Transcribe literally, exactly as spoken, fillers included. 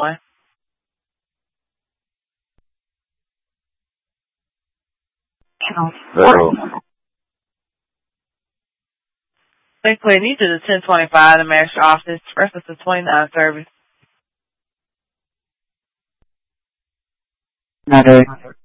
one. Uh-oh. Thankfully, you to the ten twenty-five, the master office, versus the twenty-nine service. Matter.